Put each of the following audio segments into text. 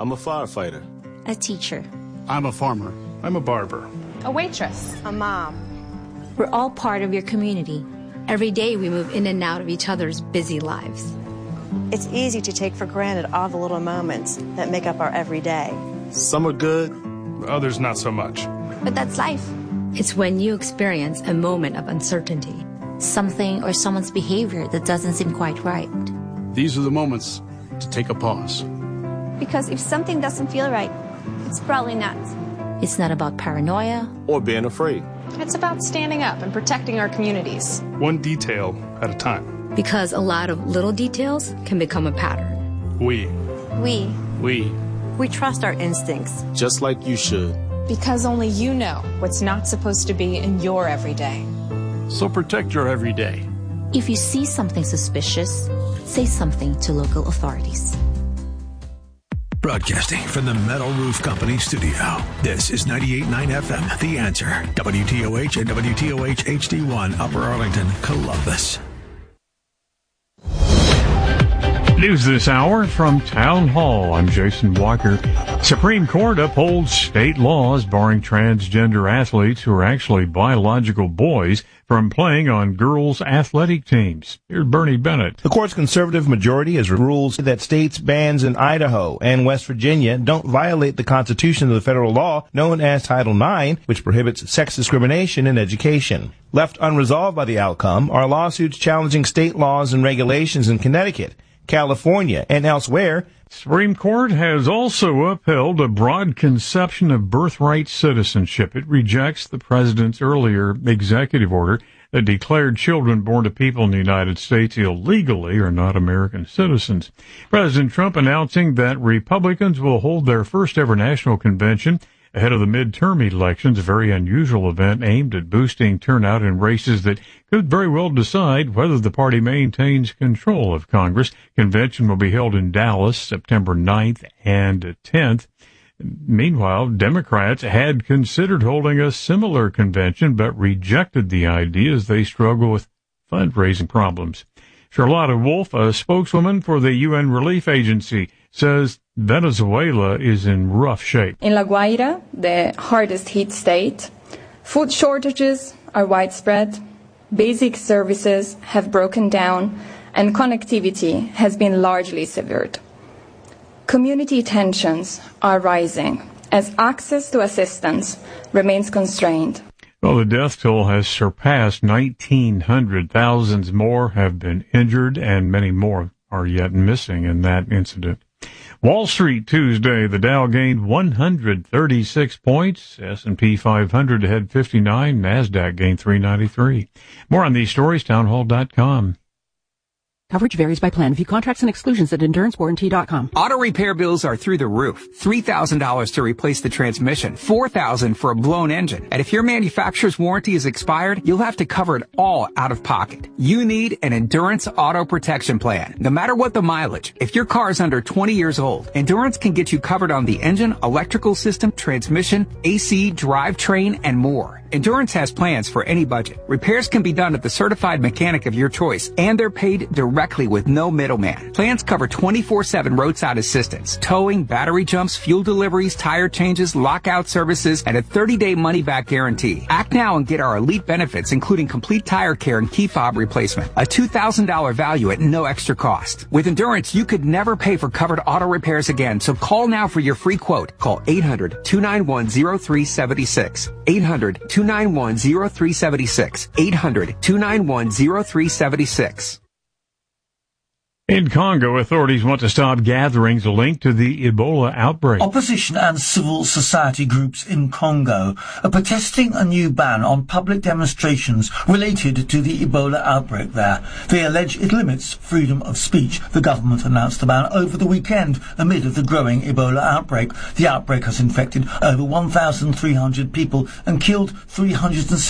I'm a firefighter. A teacher. I'm a farmer. I'm a barber. A waitress. A mom. We're all part of your community. Every day we move in and out of each other's busy lives. It's easy to take for granted all the little moments that make up our everyday. Some are good. Others not so much. But that's life. It's when you experience a moment of uncertainty. Something or someone's behavior that doesn't seem quite right. These are the moments to take a pause. Because if something doesn't feel right, it's probably not. It's not about paranoia. Or being afraid. It's about standing up and protecting our communities. One detail at a time. Because a lot of little details can become a pattern. We trust our instincts. Just like you should. Because only you know what's not supposed to be in your everyday. So protect your everyday. If you see something suspicious, say something to local authorities. Broadcasting from the Metal Roof Company studio. This is 98.9 FM, The Answer. WTOH and WTOH HD1, Upper Arlington, Columbus. News this hour from Town Hall. I'm Jason Walker. Supreme Court upholds state laws barring transgender athletes who are actually biological boys from playing on girls' athletic teams. Here's Bernie Bennett. The court's conservative majority has ruled that states' bans in Idaho and West Virginia don't violate the Constitution of the federal law known as Title IX, which prohibits sex discrimination in education. Left unresolved by the outcome are lawsuits challenging state laws and regulations in Connecticut, California, and elsewhere. Supreme Court has also upheld a broad conception of birthright citizenship. It rejects the president's earlier executive order that declared children born to people in the United States illegally are not American citizens. President Trump announcing that Republicans will hold their first ever national convention ahead of the midterm elections, a very unusual event aimed at boosting turnout in races that could very well decide whether the party maintains control of Congress. Convention will be held in Dallas September 9th and 10th. Meanwhile, Democrats had considered holding a similar convention but rejected the idea as they struggle with fundraising problems. Charlotta Wolf, a spokeswoman for the UN Relief Agency, says Venezuela is in rough shape. In La Guaira, the hardest hit state, food shortages are widespread, basic services have broken down, and connectivity has been largely severed. Community tensions are rising as access to assistance remains constrained. Well, the death toll has surpassed 1,900. Thousands more have been injured, and many more are yet missing in that incident. Wall Street Tuesday, the Dow gained 136 points, S&P 500 had 59, NASDAQ gained 393. More on these stories, townhall.com. Coverage varies by plan. View contracts and exclusions at EnduranceWarranty.com. Auto repair bills are through the roof. $3,000 to replace the transmission, $4,000 for a blown engine. And if your manufacturer's warranty is expired, you'll have to cover it all out of pocket. You need an Endurance Auto Protection Plan. No matter what the mileage, if your car is under 20 years old, Endurance can get you covered on the engine, electrical system, transmission, AC, drivetrain, and more. Endurance has plans for any budget. Repairs can be done at the certified mechanic of your choice, and they're paid directly with no middleman. Plans cover 24/7 roadside assistance, towing, battery jumps, fuel deliveries, tire changes, lockout services, and a 30-day money-back guarantee. Act now and get our elite benefits, including complete tire care and key fob replacement. A $2,000 value at no extra cost. With Endurance, you could never pay for covered auto repairs again, so call now for your free quote. Call 800-291-0376. 800-291-0376. 800-291-0376. In Congo, authorities want to stop gatherings linked to the Ebola outbreak. Opposition and civil society groups in Congo are protesting a new ban on public demonstrations related to the Ebola outbreak there. They allege it limits freedom of speech. The government announced the ban over the weekend amid the growing Ebola outbreak. The outbreak has infected over 1,300 people and killed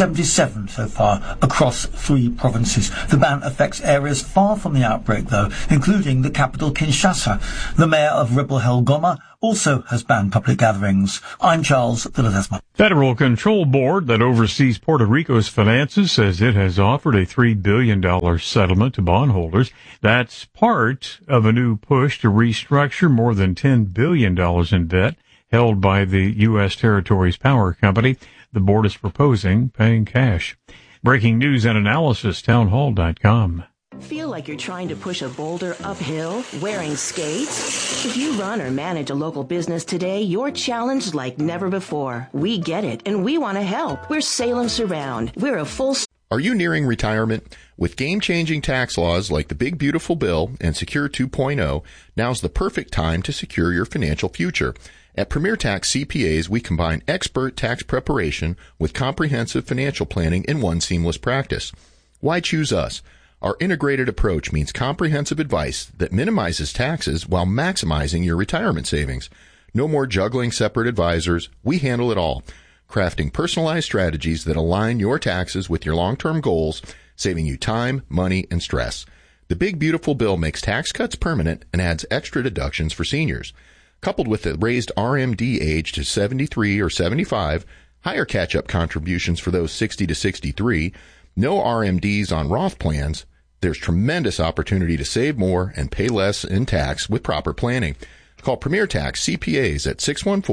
377 so far across 3 provinces. The ban affects areas far from the outbreak, though. including the capital Kinshasa. The mayor of Ribble-Hell Goma also has banned public gatherings. I'm Charles Villadesma. Federal Control Board that oversees Puerto Rico's finances says it has offered a $3 billion settlement to bondholders. That's part of a new push to restructure more than $10 billion in debt held by the U.S. Territories Power Company. The board is proposing paying cash. Breaking news and analysis, townhall.com. Feel like you're trying to push a boulder uphill wearing skates? If you run or manage a local business today, you're challenged like never before. We get it, and we want to help. We're Salem Surround. We're a full... Are you nearing retirement? With game-changing tax laws like the Big Beautiful Bill and Secure 2.0, now's the perfect time to secure your financial future. At Premier Tax CPAs, we combine expert tax preparation with comprehensive financial planning in one seamless practice. Why choose us? Our integrated approach means comprehensive advice that minimizes taxes while maximizing your retirement savings. No more juggling separate advisors. We handle it all, crafting personalized strategies that align your taxes with your long-term goals, saving you time, money, and stress. The Big Beautiful Bill makes tax cuts permanent and adds extra deductions for seniors. Coupled with the raised RMD age to 73 or 75, higher catch-up contributions for those 60 to 63, no RMDs on Roth plans, there's tremendous opportunity to save more and pay less in tax with proper planning. Call Premier Tax CPAs at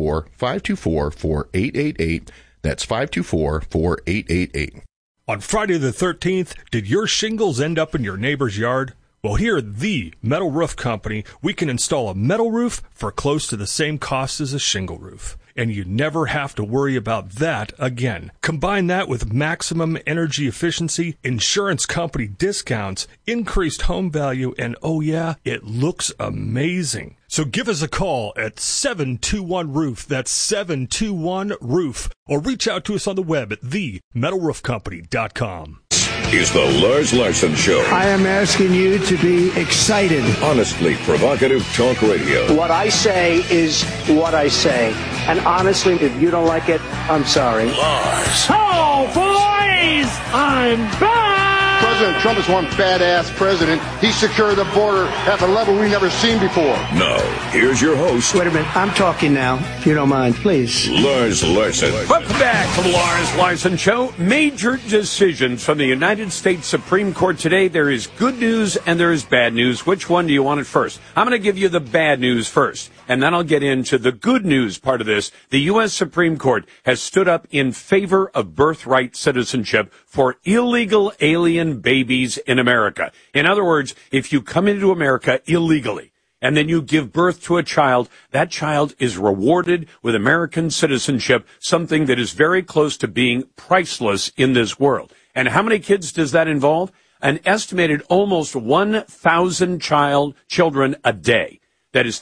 614-524-4888. That's 524-4888. On Friday the 13th, did your shingles end up in your neighbor's yard? Well, here at the Metal Roof Company, we can install a metal roof for close to the same cost as a shingle roof. And you never have to worry about that again. Combine that with maximum energy efficiency, insurance company discounts, increased home value, and oh yeah, it looks amazing. So give us a call at 721-ROOF. That's 721-ROOF. Or reach out to us on the web at themetalroofcompany.com. Is the Lars Larson Show. I am asking you to be excited. Honestly provocative talk radio. What I say is what I say. And honestly, if you don't like it, I'm sorry. Lars. Oh, boys! I'm back! President Trump is one badass president. He secured the border at a level we've never seen before. Now, here's your host. Wait a minute. I'm talking now, if you don't mind, please. Lars Larson. Welcome back to the Lars Larson Show. Major decisions from the United States Supreme Court today. There is good news and there is bad news. Which one do you want it first? I'm going to give you the bad news first, and then I'll get into the good news part of this. The U.S. Supreme Court has stood up in favor of birthright citizenship for illegal alien babies in America. In other words, if you come into America illegally and then you give birth to a child, that child is rewarded with American citizenship, something that is very close to being priceless in this world. And how many kids does that involve? An estimated almost 1,000 children a day. That is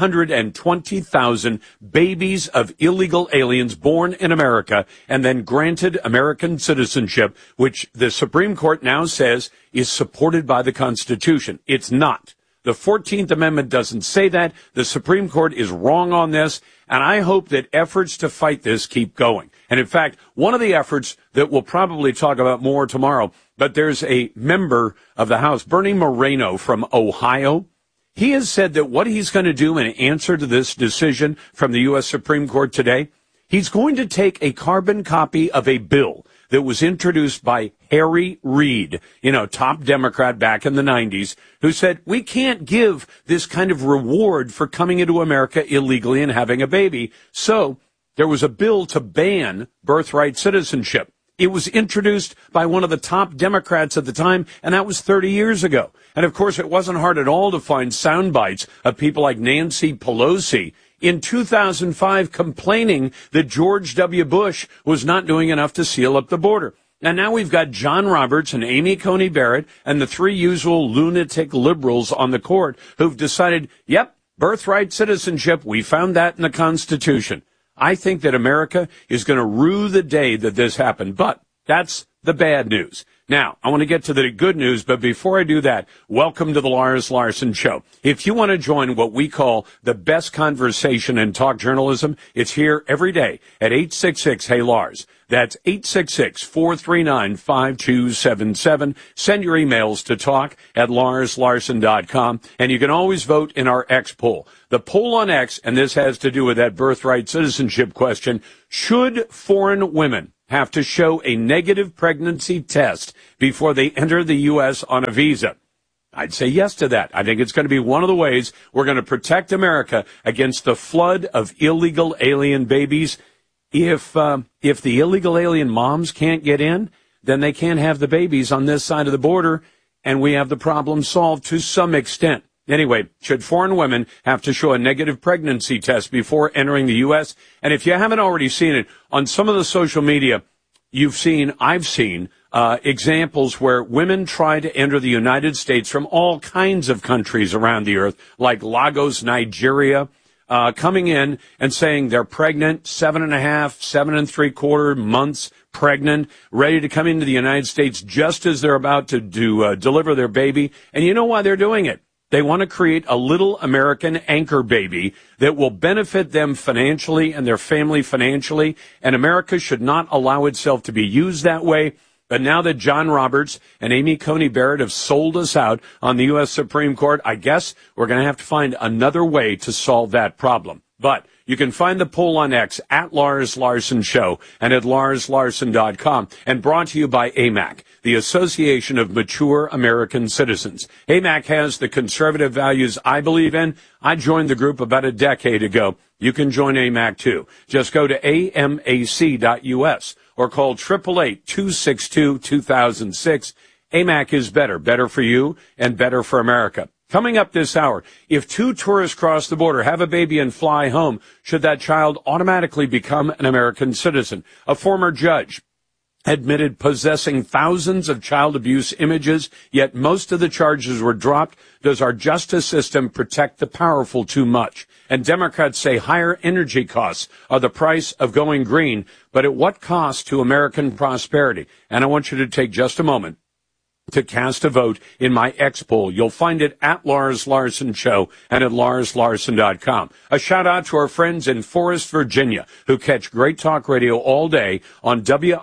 320,000 babies of illegal aliens born in America and then granted American citizenship, which the Supreme Court now says is supported by the Constitution. It's not. The 14th Amendment doesn't say that. The Supreme Court is wrong on this, and I hope that efforts to fight this keep going. And in fact, one of the efforts that we'll probably talk about more tomorrow, but there's a member of the House, Bernie Moreno from Ohio. He has said that what he's going to do in answer to this decision from the U.S. Supreme Court today, he's going to take a carbon copy of a bill that was introduced by Harry Reid, top Democrat back in the 90s, who said, we can't give this kind of reward for coming into America illegally and having a baby. So there was a bill to ban birthright citizenship. It was introduced by one of the top Democrats at the time, and that was 30 years ago. And, of course, it wasn't hard at all to find sound bites of people like Nancy Pelosi in 2005 complaining that George W. Bush was not doing enough to seal up the border. And now we've got John Roberts and Amy Coney Barrett and the three usual lunatic liberals on the court who've decided, yep, birthright citizenship, we found that in the Constitution. I think that America is going to rue the day that this happened, but that's the bad news. Now, I want to get to the good news, but before I do that, welcome to the Lars Larson Show. If you want to join what we call the best conversation in talk journalism, it's here every day at 866-HEY-LARS. That's 866-439-5277. Send your emails to talk@larslarson.com, and you can always vote in our X poll. The poll on X, and this has to do with that birthright citizenship question, should foreign women have to show a negative pregnancy test before they enter the U.S. on a visa? I'd say yes to that. I think it's going to be one of the ways we're going to protect America against the flood of illegal alien babies. If the illegal alien moms can't get in, then they can't have the babies on this side of the border, and we have the problem solved to some extent. Anyway, should foreign women have to show a negative pregnancy test before entering the U.S.? And if you haven't already seen it, on some of the social media, I've seen examples where women try to enter the United States from all kinds of countries around the earth, like Lagos, Nigeria, coming in and saying they're pregnant, 7.5, 7 3/4 months pregnant, ready to come into the United States just as they're about to deliver their baby. And you know why they're doing it? They want to create a little American anchor baby that will benefit them financially and their family financially, and America should not allow itself to be used that way. But now that John Roberts and Amy Coney Barrett have sold us out on the U.S. Supreme Court, I guess we're going to have to find another way to solve that problem. But you can find the poll on X at Lars Larson Show and at larslarson.com, and brought to you by AMAC, the Association of Mature American Citizens. AMAC has the conservative values I believe in. I joined the group about a decade ago. You can join AMAC too. Just go to amac.us or call 888-262-2006. AMAC is better for you and better for America. Coming up this hour, if two tourists cross the border, have a baby, and fly home, should that child automatically become an American citizen? A former judge admitted possessing thousands of child abuse images, yet most of the charges were dropped. Does our justice system protect the powerful too much? And Democrats say higher energy costs are the price of going green, but at what cost to American prosperity? And I want you to take just a moment to cast a vote in my X poll. You'll find it at Lars Larson Show and at larslarson.com. A shout out to our friends in Forest, Virginia, who catch Great Talk Radio all day on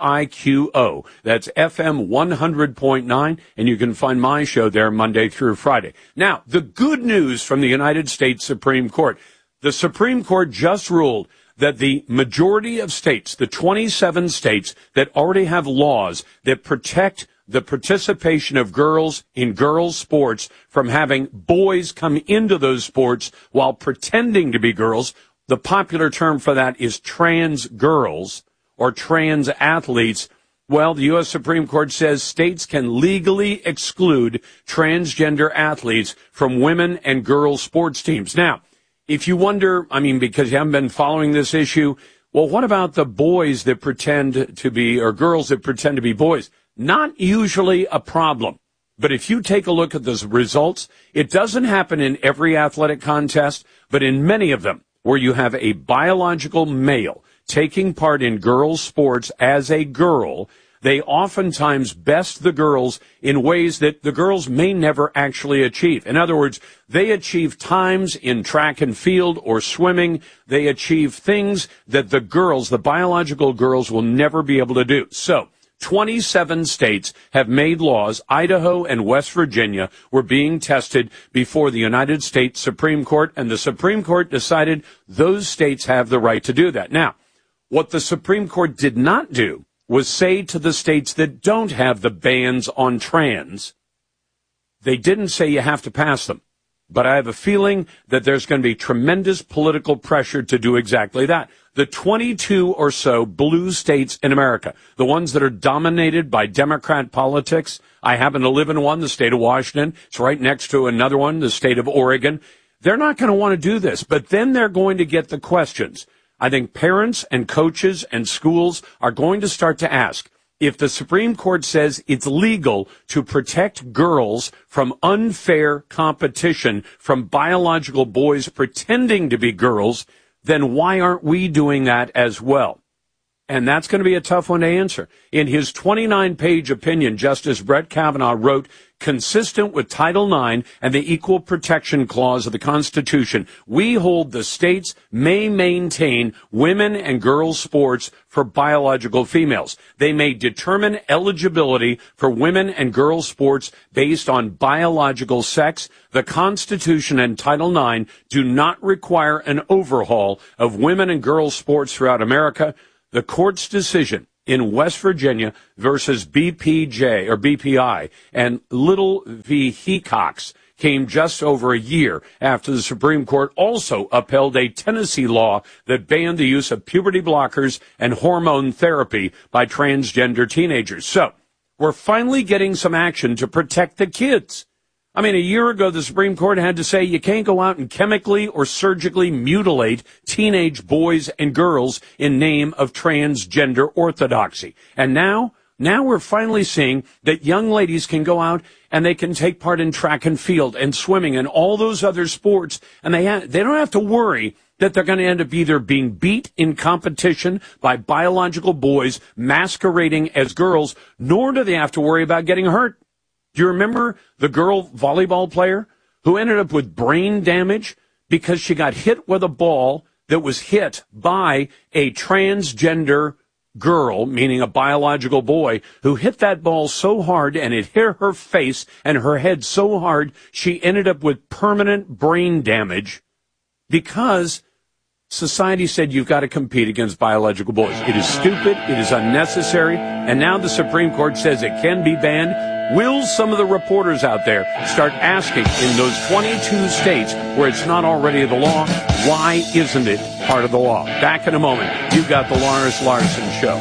WIQO. That's FM 100.9, and you can find my show there Monday through Friday. Now, the good news from the United States Supreme Court. The Supreme Court just ruled that the majority of states, the 27 states that already have laws that protect the participation of girls in girls' sports from having boys come into those sports while pretending to be girls. The popular term for that is trans girls or trans athletes. Well, the U.S. Supreme Court says states can legally exclude transgender athletes from women and girls' sports teams. Now, if you wonder, because you haven't been following this issue, well, what about the boys that pretend to be, or girls that pretend to be boys? Not usually a problem. But if you take a look at the results, it doesn't happen in every athletic contest, but in many of them, where you have a biological male taking part in girls' sports as a girl, they oftentimes best the girls in ways that the girls may never actually achieve. In other words, they achieve times in track and field or swimming. They achieve things that the girls, the biological girls, will never be able to do. So 27 states have made laws. Idaho and West Virginia were being tested before the United States Supreme Court, and the Supreme Court decided those states have the right to do that. Now, what the Supreme Court did not do was say to the states that don't have the bans on trans, they didn't say you have to pass them. But I have a feeling that there's going to be tremendous political pressure to do exactly that. The 22 or so blue states in America, the ones that are dominated by Democrat politics, I happen to live in one, the state of Washington. It's right next to another one, the state of Oregon. They're not going to want to do this, but then they're going to get the questions. I think parents and coaches and schools are going to start to ask, if the Supreme Court says it's legal to protect girls from unfair competition from biological boys pretending to be girls, then why aren't we doing that as well? And that's going to be a tough one to answer. In his 29-page opinion, Justice Brett Kavanaugh wrote, consistent with Title IX and the Equal Protection Clause of the Constitution, we hold the states may maintain women and girls sports for biological females. They may determine eligibility for women and girls sports based on biological sex. The Constitution and Title IX do not require an overhaul of women and girls sports throughout America. The court's decision in West Virginia versus BPI and Little v. Hecox came just over a year after the Supreme Court also upheld a Tennessee law that banned the use of puberty blockers and hormone therapy by transgender teenagers. So we're finally getting some action to protect the kids. I mean, a year ago, the Supreme Court had to say you can't go out and chemically or surgically mutilate teenage boys and girls in name of transgender orthodoxy. And now we're finally seeing that young ladies can go out and they can take part in track and field and swimming and all those other sports, and they don't have to worry that they're going to end up either being beat in competition by biological boys masquerading as girls, nor do they have to worry about getting hurt. Do you remember the girl volleyball player who ended up with brain damage because she got hit with a ball that was hit by a transgender girl, meaning a biological boy, who hit that ball so hard and it hit her face and her head so hard she ended up with permanent brain damage because society said you've got to compete against biological boys. It is stupid, it is unnecessary, and now the Supreme Court says it can be banned. Will some of the reporters out there start asking in those 22 states where it's not already the law, why isn't it part of the law? Back in a moment. You've got the Lars Larson Show.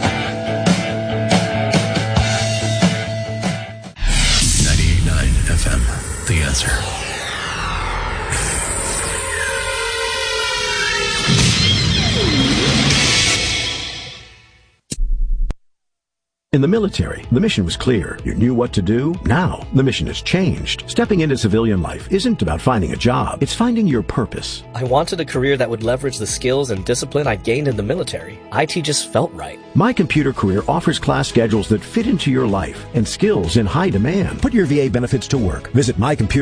98.9 FM, The Answer. In the military, the mission was clear. You knew what to do. Now, the mission has changed. Stepping into civilian life isn't about finding a job. It's finding your purpose. I wanted a career that would leverage the skills and discipline I gained in the military. IT just felt right. My Computer Career offers class schedules that fit into your life and skills in high demand. Put your VA benefits to work. Visit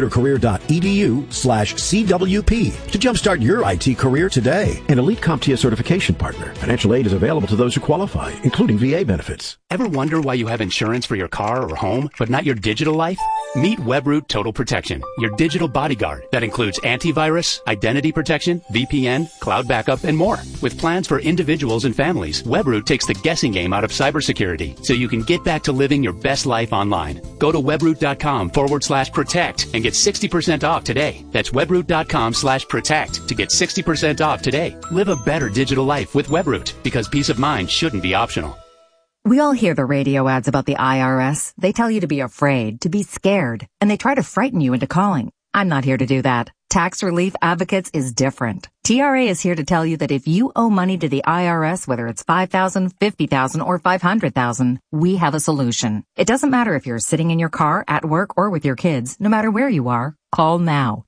mycomputercareer.edu/CWP to jumpstart your IT career today. An Elite CompTIA certification partner. Financial aid is available to those who qualify, including VA benefits. Ever wonder why you have insurance for your car or home, but not your digital life? Meet WebRoot Total Protection, your digital bodyguard that includes antivirus, identity protection, VPN, cloud backup, and more. With plans for individuals and families, WebRoot takes the guessing game out of cybersecurity so you can get back to living your best life online. Go to webroot.com/protect and get 60% off today. That's webroot.com/protect to get 60% off today. Live a better digital life with WebRoot because peace of mind shouldn't be optional. We all hear the radio ads about the IRS. They tell you to be afraid, to be scared, and they try to frighten you into calling. I'm not here to do that. Tax Relief Advocates is different. TRA is here to tell you that if you owe money to the IRS, whether it's $5,000, $50,000, or $500,000, we have a solution. It doesn't matter if you're sitting in your car, at work, or with your kids. No matter where you are, call now.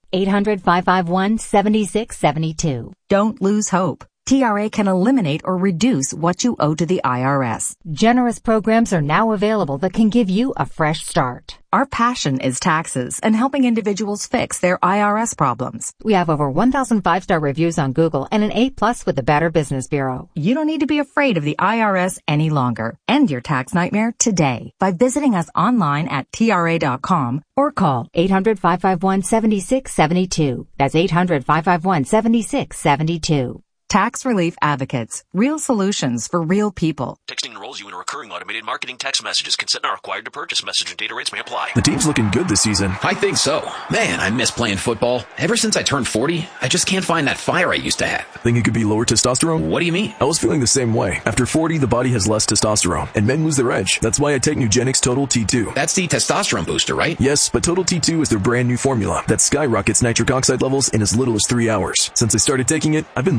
800-551-7672. Don't lose hope. TRA can eliminate or reduce what you owe to the IRS. Generous programs are now available that can give you a fresh start. Our passion is taxes and helping individuals fix their IRS problems. We have over 1,000 five-star reviews on Google and an A+ with the Better Business Bureau. You don't need to be afraid of the IRS any longer. End your tax nightmare today by visiting us online at TRA.com or call 800-551-7672. That's 800-551-7672. Tax Relief Advocates. Real solutions for real people. Texting enrolls you in a recurring automated marketing text messages. Consent not required to purchase. Message and data rates may apply. The team's looking good this season. I think so. Man, I miss playing football. Ever since I turned 40, I just can't find that fire I used to have. Think it could be lower testosterone? What do you mean? I was feeling the same way. After 40, the body has less testosterone, and men lose their edge. That's why I take Nugenix Total T2. That's the testosterone booster, right? Yes, but Total T2 is their brand new formula that skyrockets nitric oxide levels in as little as 3 hours. Since I started taking it, I've been lifting like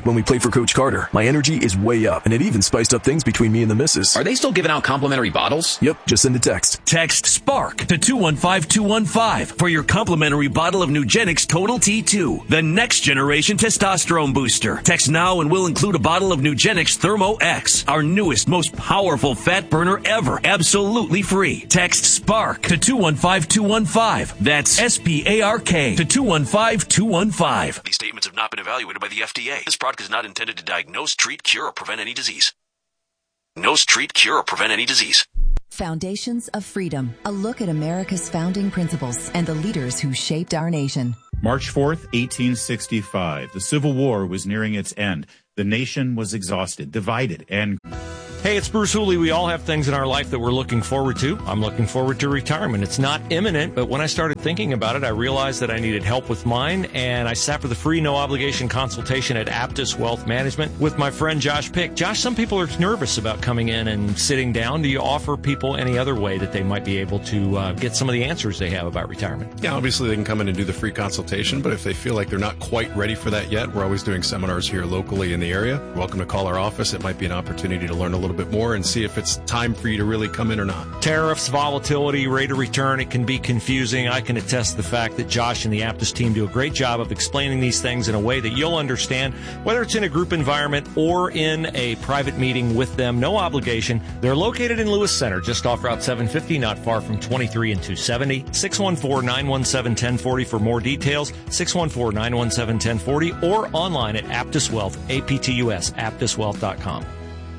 When we play for Coach Carter, my energy is way up, and it even spiced up things between me and the missus. Are they still giving out complimentary bottles? Yep, just send a text. Text SPARK to 215-215 for your complimentary bottle of Nugenix Total T2, the next generation testosterone booster. Text now and we'll include a bottle of Nugenix Thermo X, our newest, most powerful fat burner ever, absolutely free. Text SPARK to 215-215. That's SPARK to 215-215. These statements have not been evaluated by the FDA. This product is not intended to diagnose, treat, cure, or prevent any disease. Treat, cure, or prevent any disease. Foundations of Freedom, a look at America's founding principles and the leaders who shaped our nation. March 4th, 1865. The Civil War was nearing its end. The nation was exhausted, divided, and... Hey, it's Bruce Hooley. We all have things in our life that we're looking forward to. I'm looking forward to retirement. It's not imminent, but when I started thinking about it, I realized that I needed help with mine, and I sat for the free, no-obligation consultation at Aptus Wealth Management with my friend Josh Pick. Josh, some people are nervous about coming in and sitting down. Do you offer people any other way that they might be able to get some of the answers they have about retirement? Yeah, obviously they can come in and do the free consultation, but if they feel like they're not quite ready for that yet, we're always doing seminars here locally in the area. You're welcome to call our office. It might be an opportunity to learn a little bit more and see if it's time for you to really come in or not. Tariffs, volatility, rate of return, it can be confusing. I can attest to the fact that Josh and the Aptus team do a great job of explaining these things in a way that you'll understand, whether it's in a group environment or in a private meeting with them. No obligation. They're located in Lewis Center, just off Route 750, not far from 23 and 270. 614-917-1040 for more details. 614-917-1040 or online at Aptus Wealth, APTUS, aptuswealth.com.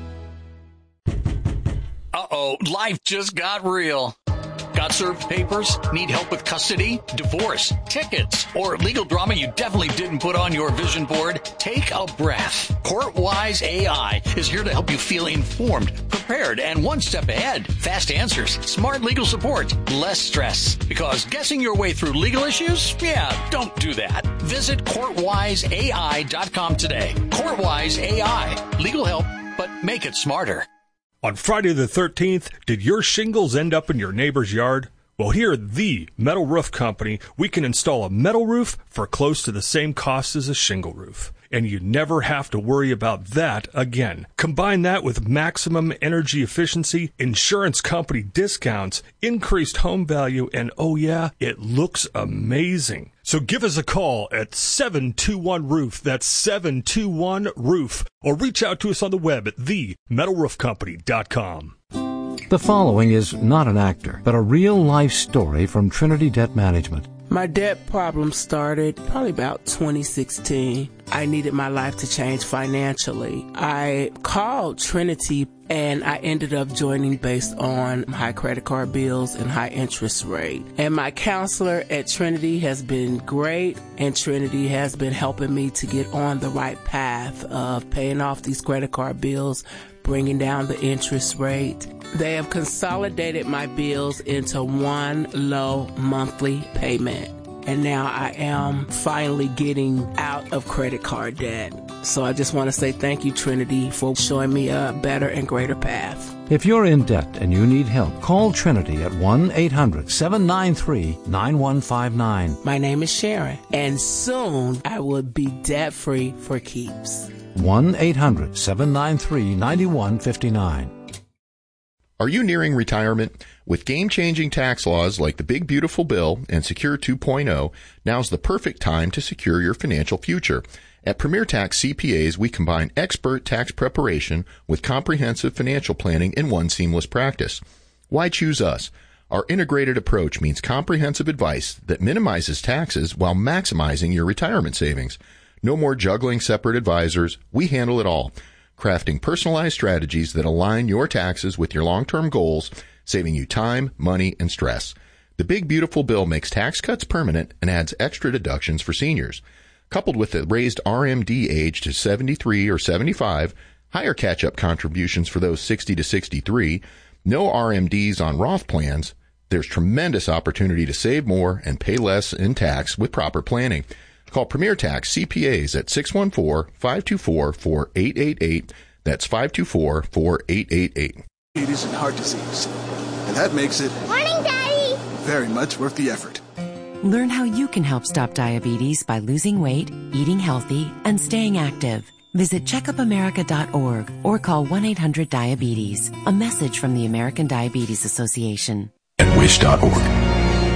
Uh-oh, life just got real. Got served papers? Need help with custody, divorce, tickets, or legal drama you definitely didn't put on your vision board? Take a breath. CourtWise AI is here to help you feel informed, prepared, and one step ahead. Fast answers, smart legal support, less stress. Because guessing your way through legal issues? Yeah, don't do that. Visit CourtWiseAI.com today. CourtWise AI. Legal help, but make it smarter. On Friday the 13th, did your shingles end up in your neighbor's yard? Well, here at the Metal Roof Company, we can install a metal roof for close to the same cost as a shingle roof. And you never have to worry about that again. Combine that with maximum energy efficiency, insurance company discounts, increased home value, and oh yeah, it looks amazing. So give us a call at 721-ROOF. That's 721-ROOF. Or reach out to us on the web at themetalroofcompany.com. The following is not an actor, but a real-life story from Trinity Debt Management. My debt problem started probably about 2016. I needed my life to change financially. I called Trinity and I ended up joining based on high credit card bills and high interest rate. And my counselor at Trinity has been great, and Trinity has been helping me to get on the right path of paying off these credit card bills, bringing down the interest rate. They have consolidated my bills into one low monthly payment. And now I am finally getting out of credit card debt. So I just want to say thank you, Trinity, for showing me a better and greater path. If you're in debt and you need help, call Trinity at 1-800-793-9159. My name is Sharon, and soon I will be debt-free for keeps. 1-800-793-9159. Are you nearing retirement? With game-changing tax laws like the Big Beautiful Bill and Secure 2.0, now's the perfect time to secure your financial future. At Premier Tax CPAs, we combine expert tax preparation with comprehensive financial planning in one seamless practice. Why choose us? Our integrated approach means comprehensive advice that minimizes taxes while maximizing your retirement savings. No more juggling separate advisors. We handle it all, crafting personalized strategies that align your taxes with your long-term goals, saving you time, money, and stress. The Big Beautiful Bill makes tax cuts permanent and adds extra deductions for seniors. Coupled with the raised RMD age to 73 or 75, higher catch-up contributions for those 60 to 63, no RMDs on Roth plans, there's tremendous opportunity to save more and pay less in tax with proper planning. Call Premier Tax CPAs at 614-524-4888. That's 524-4888. It isn't heart disease, and that makes it Morning, Daddy! very much worth the effort. Learn how you can help stop diabetes by losing weight, eating healthy, and staying active. Visit checkupamerica.org or call 1-800-DIABETES. A message from the American Diabetes Association. At Wish.org.